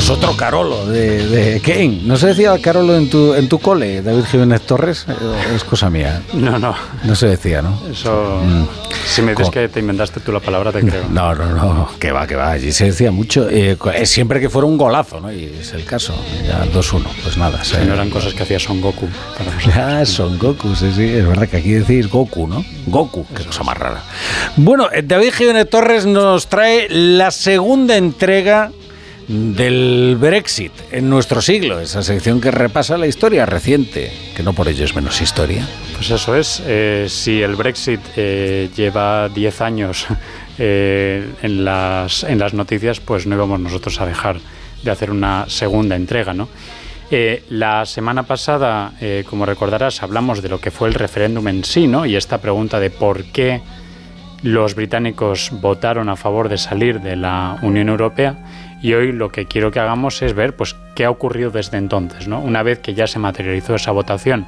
Pues otro Carolo de Kane. ¿No se decía Carolo en tu cole, David Jiménez Torres? Es cosa mía. No. No se decía, ¿no? Eso... Si me dices que te inventaste tú la palabra, te creo. No. Que va. Allí se decía mucho. Siempre que fuera un golazo, ¿no? Y es el caso. Ya 2-1. Pues nada. Si no eran cosas que hacía Son Goku. Son Goku, sí. Es verdad que aquí decís Goku, ¿no? Goku, que cosa más rara. Bueno, David Jiménez Torres nos trae la segunda entrega del Brexit en nuestro siglo, esa sección que repasa la historia reciente, que no por ello es menos historia. Pues eso es, si el Brexit lleva 10 años en las noticias, pues no íbamos nosotros a dejar de hacer una segunda entrega, ¿no? La semana pasada, como recordarás, hablamos de lo que fue el referéndum en sí, ¿no? Y esta pregunta de por qué los británicos votaron a favor de salir de la Unión Europea. Y hoy lo que quiero que hagamos es ver pues qué ha ocurrido desde entonces, ¿no? Una vez que ya se materializó esa votación,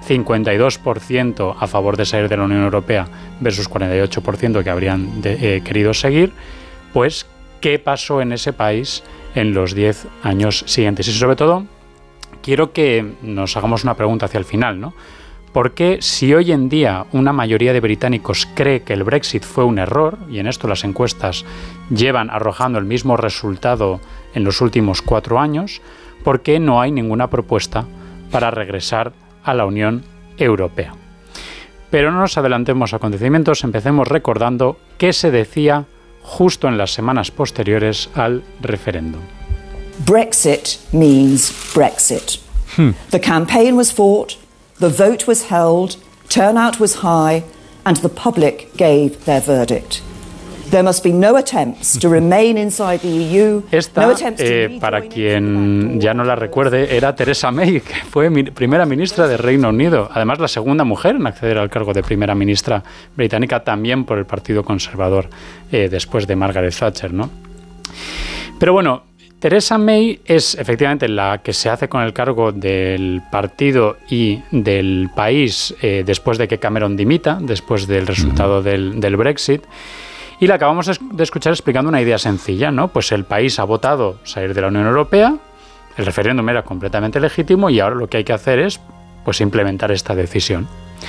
52% a favor de salir de la Unión Europea versus 48% que habrían querido seguir, pues qué pasó en ese país en los 10 años siguientes. Y sobre todo, quiero que nos hagamos una pregunta hacia el final, ¿no? ¿Por qué, si hoy en día una mayoría de británicos cree que el Brexit fue un error, y en esto las encuestas llevan arrojando el mismo resultado en los últimos 4 años, por qué no hay ninguna propuesta para regresar a la Unión Europea? Pero no nos adelantemos a acontecimientos, empecemos recordando qué se decía justo en las semanas posteriores al referéndum. Brexit means Brexit. The campaign was fought. The vote was held, turnout was high, and the public gave their verdict. There must be no attempts to remain inside the EU. Esta, para quien ya no la recuerde, era Theresa May, que fue primera ministra de Reino Unido. Además, la segunda mujer en acceder al cargo de primera ministra británica, también por el Partido Conservador, después de Margaret Thatcher, ¿no? Pero bueno, Theresa May es efectivamente la que se hace con el cargo del partido y del país después de que Cameron dimita, después del resultado del Brexit. Y la acabamos de escuchar explicando una idea sencilla, ¿no? Pues el país ha votado salir de la Unión Europea, el referéndum era completamente legítimo y ahora lo que hay que hacer es pues implementar esta decisión.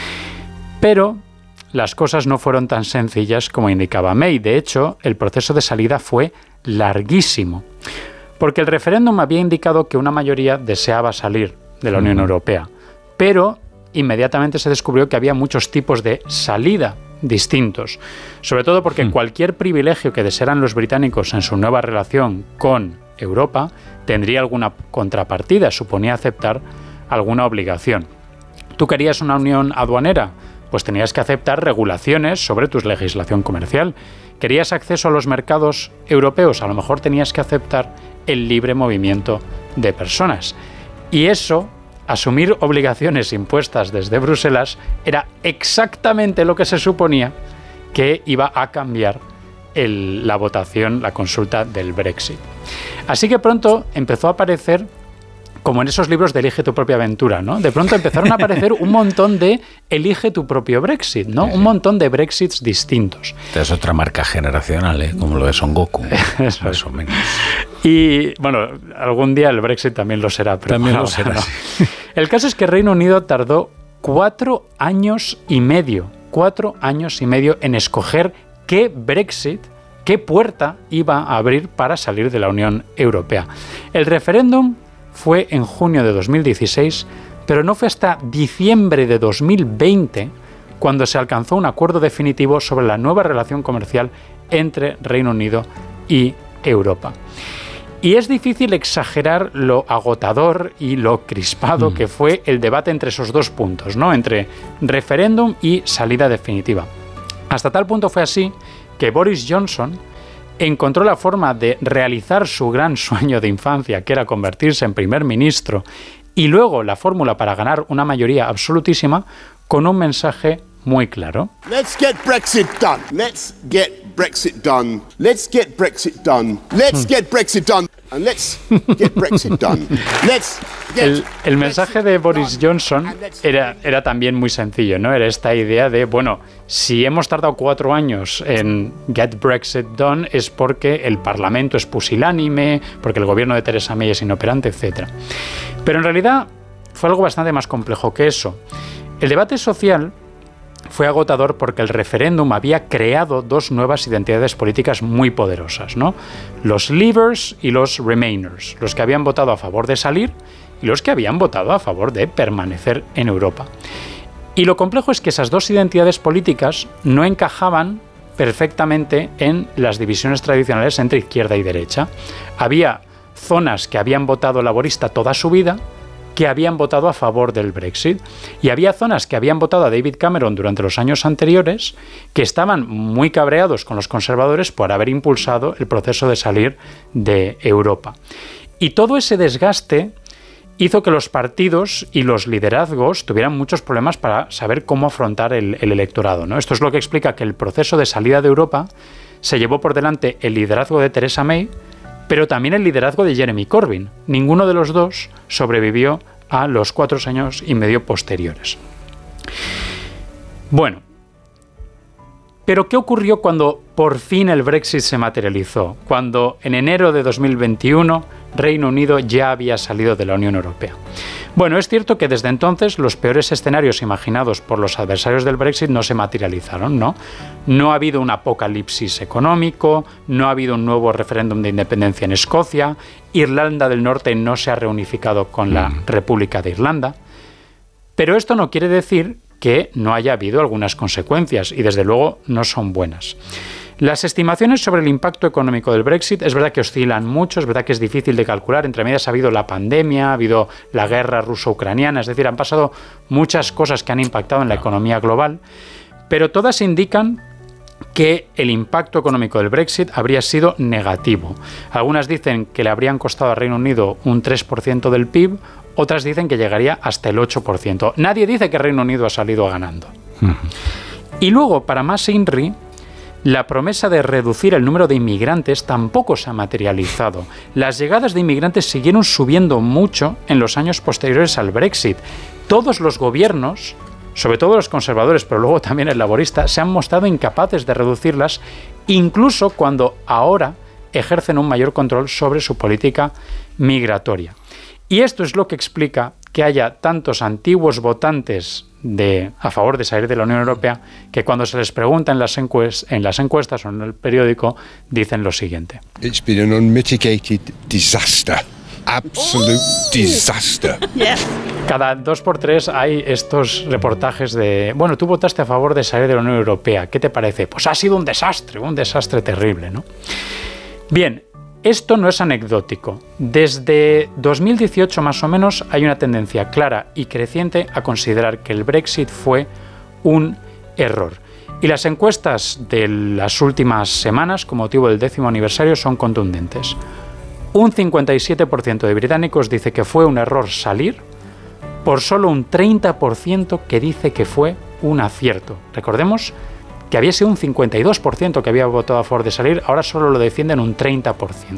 Pero las cosas no fueron tan sencillas como indicaba May. De hecho, el proceso de salida fue larguísimo. Porque el referéndum había indicado que una mayoría deseaba salir de la Unión Europea, pero inmediatamente se descubrió que había muchos tipos de salida distintos, sobre todo porque cualquier privilegio que desearan los británicos en su nueva relación con Europa tendría alguna contrapartida, suponía aceptar alguna obligación. ¿Tú querías una unión aduanera? Pues tenías que aceptar regulaciones sobre tu legislación comercial. ¿Querías acceso a los mercados europeos? A lo mejor tenías que aceptar el libre movimiento de personas. Y eso, asumir obligaciones impuestas desde Bruselas, era exactamente lo que se suponía que iba a cambiar la votación, la consulta del Brexit. Así que pronto empezó a aparecer, como en esos libros de Elige tu propia aventura, ¿no? De pronto empezaron a aparecer un montón de Elige tu propio Brexit, ¿no? Un montón de Brexits distintos. Es otra marca generacional, como lo de Son Goku. Eso más o menos. Y, bueno, algún día el Brexit también lo será. Pero también lo será. No. El caso es que Reino Unido tardó 4 años y medio en escoger qué Brexit, qué puerta iba a abrir para salir de la Unión Europea. El referéndum fue en junio de 2016, pero no fue hasta diciembre de 2020 cuando se alcanzó un acuerdo definitivo sobre la nueva relación comercial entre Reino Unido y Europa. Y es difícil exagerar lo agotador y lo crispado que fue el debate entre esos dos puntos, ¿no? Entre referéndum y salida definitiva. Hasta tal punto fue así que Boris Johnson encontró la forma de realizar su gran sueño de infancia, que era convertirse en primer ministro, y luego la fórmula para ganar una mayoría absolutísima, con un mensaje muy claro. Let's get Brexit done. Let's get Brexit done. Let's get Brexit done. Let's get Brexit done. And let's get Brexit done. El mensaje de Boris Johnson era también muy sencillo, ¿no? Era esta idea de, bueno, si hemos tardado 4 años en get Brexit done es porque el Parlamento es pusilánime, porque el gobierno de Theresa May es inoperante, etc. Pero en realidad fue algo bastante más complejo que eso. El debate social fue agotador porque el referéndum había creado 2 nuevas identidades políticas muy poderosas, ¿no? Los Leavers y los Remainers, los que habían votado a favor de salir y los que habían votado a favor de permanecer en Europa. Y lo complejo es que esas 2 identidades políticas no encajaban perfectamente en las divisiones tradicionales entre izquierda y derecha. Había zonas que habían votado laborista toda su vida, que habían votado a favor del Brexit, y había zonas que habían votado a David Cameron durante los años anteriores que estaban muy cabreados con los conservadores por haber impulsado el proceso de salir de Europa. Y todo ese desgaste hizo que los partidos y los liderazgos tuvieran muchos problemas para saber cómo afrontar el electorado, ¿no? Esto es lo que explica que el proceso de salida de Europa se llevó por delante el liderazgo de Theresa May, pero también el liderazgo de Jeremy Corbyn. Ninguno de los dos sobrevivió a los 4 años y medio posteriores. Bueno, pero ¿qué ocurrió cuando por fin el Brexit se materializó? Cuando en enero de 2021 Reino Unido ya había salido de la Unión Europea. Bueno, es cierto que desde entonces los peores escenarios imaginados por los adversarios del Brexit no se materializaron, ¿no? No ha habido un apocalipsis económico, no ha habido un nuevo referéndum de independencia en Escocia, Irlanda del Norte no se ha reunificado con la República de Irlanda, pero esto no quiere decir que no haya habido algunas consecuencias, y desde luego no son buenas. Las estimaciones sobre el impacto económico del Brexit es verdad que oscilan mucho, es verdad que es difícil de calcular. Entre medias ha habido la pandemia, ha habido la guerra ruso-ucraniana, es decir, han pasado muchas cosas que han impactado en la economía global, pero todas indican que el impacto económico del Brexit habría sido negativo. Algunas dicen que le habrían costado al Reino Unido un 3% del PIB, otras dicen que llegaría hasta el 8%. Nadie dice que Reino Unido ha salido ganando. Y luego, para más INRI, la promesa de reducir el número de inmigrantes tampoco se ha materializado. Las llegadas de inmigrantes siguieron subiendo mucho en los años posteriores al Brexit. Todos los gobiernos, sobre todo los conservadores, pero luego también el laborista, se han mostrado incapaces de reducirlas, incluso cuando ahora ejercen un mayor control sobre su política migratoria. Y esto es lo que explica que haya tantos antiguos votantes a favor de salir de la Unión Europea que cuando se les pregunta en las encuestas o en el periódico dicen lo siguiente. It's been an unmitigated disaster. Absolute disaster. Yeah. Cada 2x3 hay estos reportajes de, bueno, tú votaste a favor de salir de la Unión Europea, ¿qué te parece? Pues ha sido un desastre terrible, ¿no? Bien, esto no es anecdótico. Desde 2018 más o menos hay una tendencia clara y creciente a considerar que el Brexit fue un error. Y las encuestas de las últimas semanas, con motivo del 10º aniversario, son contundentes. Un 57% de británicos dice que fue un error salir, por solo un 30% que dice que fue un acierto. Recordemos que había sido un 52% que había votado a favor de salir, ahora solo lo defienden un 30%.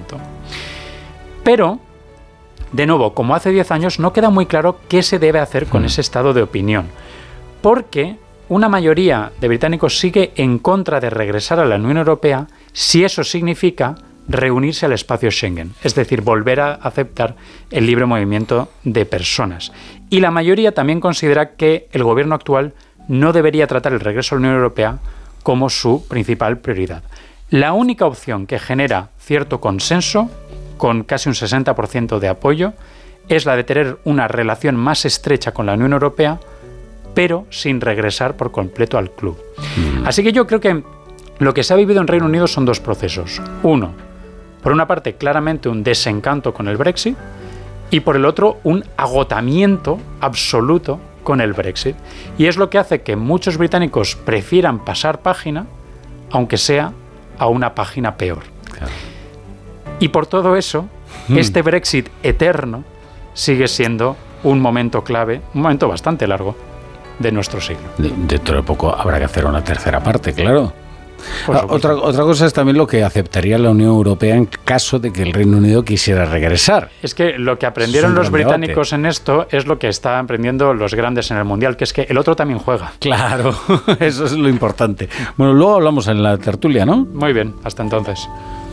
Pero, de nuevo, como hace 10 años, no queda muy claro qué se debe hacer con ese estado de opinión, porque una mayoría de británicos sigue en contra de regresar a la Unión Europea si eso significa reunirse al espacio Schengen, es decir, volver a aceptar el libre movimiento de personas. Y la mayoría también considera que el gobierno actual no debería tratar el regreso a la Unión Europea como su principal prioridad. La única opción que genera cierto consenso, con casi un 60% de apoyo, es la de tener una relación más estrecha con la Unión Europea, pero sin regresar por completo al club. Así que yo creo que lo que se ha vivido en Reino Unido son 2 procesos. Uno, por una parte, claramente un desencanto con el Brexit, y por el otro, un agotamiento absoluto con el Brexit. Y es lo que hace que muchos británicos prefieran pasar página, aunque sea a una página peor. Claro. Y por todo eso, este Brexit eterno sigue siendo un momento clave, un momento bastante largo de nuestro siglo. Dentro de poco habrá que hacer una tercera parte, claro. Otra cosa es también lo que aceptaría la Unión Europea en caso de que el Reino Unido quisiera regresar. Es que lo que aprendieron los británicos en esto es lo que están aprendiendo los grandes en el Mundial, que es que el otro también juega. Claro, eso es lo importante. Bueno, luego hablamos en la tertulia, ¿no? Muy bien, hasta entonces.